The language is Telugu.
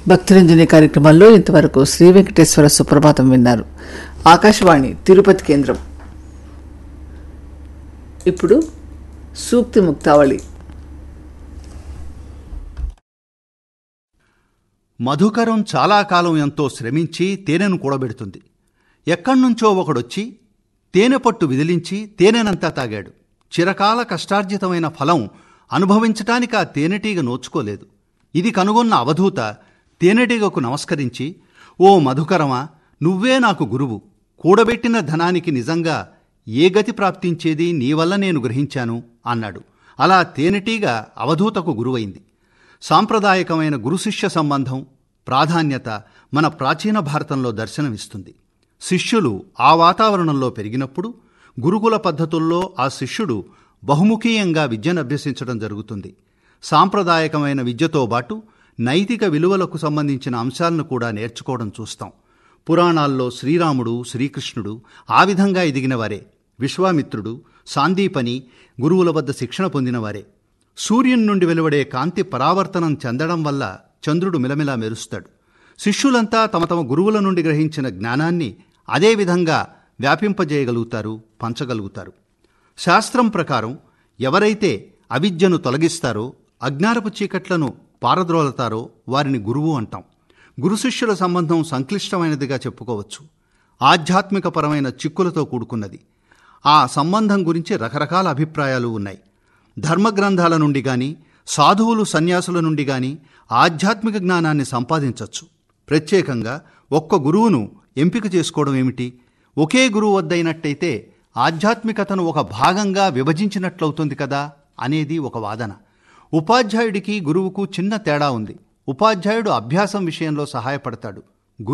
భక్తిరంజని కార్యక్రమంలో ఇంతవరకు శ్రీ వెంకటేశ్వర సుప్రభాతం విన్నారు. ఆకాశవాణి తిరుపతి కేంద్రం. ఇప్పుడు సూక్తి ముక్తావళి. మధుకరం చాలా కాలం ఎంతో శ్రమించి తేనెను కూడబెడుతుంది. ఎక్కడ్నుంచో ఒకడొచ్చి తేనె పట్టు విదిలించి తేనెనంతా తాగాడు. చిరకాల కష్టార్జితమైన ఫలం అనుభవించటానికి ఆ తేనెటీగ నోచుకోలేదు. ఇది కనుగొన్న అవధూత తేనెటీగకు నమస్కరించి, ఓ మధుకరమా, నువ్వే నాకు గురువు. కూడబెట్టిన ధనానికి నిజంగా ఏ గతి ప్రాప్తించేది నీ వల్ల నేను గ్రహించాను అన్నాడు. అలా తేనెటీగ అవధూతకు గురువైంది. సాంప్రదాయకమైన గురుశిష్య సంబంధం ప్రాధాన్యత మన ప్రాచీన భారతంలో దర్శనమిస్తుంది. శిష్యులు ఆ వాతావరణంలో పెరిగినప్పుడు గురుకుల పద్ధతుల్లో ఆ శిష్యుడు బహుముఖీయంగా విద్యను అభ్యసించడం జరుగుతుంది. సాంప్రదాయకమైన విద్యతో పాటు నైతిక విలువలకు సంబంధించిన అంశాలను కూడా నేర్చుకోవడం చూస్తాం. పురాణాల్లో శ్రీరాముడు, శ్రీకృష్ణుడు ఆ విధంగా ఎదిగినవారే. విశ్వామిత్రుడు, సాందీపని గురువుల వద్ద శిక్షణ పొందినవారే. సూర్యుని నుండి వెలువడే కాంతి పరావర్తనం చెందడం వల్ల చంద్రుడు మిలమిలా మెరుస్తాడు. శిష్యులంతా తమ తమ గురువుల నుండి గ్రహించిన జ్ఞానాన్ని అదే విధంగా వ్యాపింపజేయగలుగుతారు, పంచగలుగుతారు. శాస్త్రం ప్రకారం ఎవరైతే అవిద్యను తొలగిస్తారో, అజ్ఞానపు చీకట్లను పారద్రోలతారో వారిని గురువు అంటాం. గురు శిష్యుల సంబంధం సంక్లిష్టమైనదిగా చెప్పుకోవచ్చు. ఆధ్యాత్మికపరమైన చిక్కులతో కూడుకున్నది. ఆ సంబంధం గురించి రకరకాల అభిప్రాయాలు ఉన్నాయి. ధర్మగ్రంథాల నుండి గాని, సాధువులు సన్యాసుల నుండి గాని ఆధ్యాత్మిక జ్ఞానాన్ని సంపాదించవచ్చు. ప్రత్యేకంగా ఒక్క గురువును ఎంపిక చేసుకోవడం ఏమిటి? ఒకే గురువు వద్దైనట్టయితే ఆధ్యాత్మికతను ఒక భాగంగా విభజించినట్లవుతుంది కదా అనేది ఒక వాదన. ఉపాధ్యాయుడికి గురువుకు చిన్న తేడా ఉంది. ఉపాధ్యాయుడు అభ్యాసం విషయంలో సహాయపడతాడు.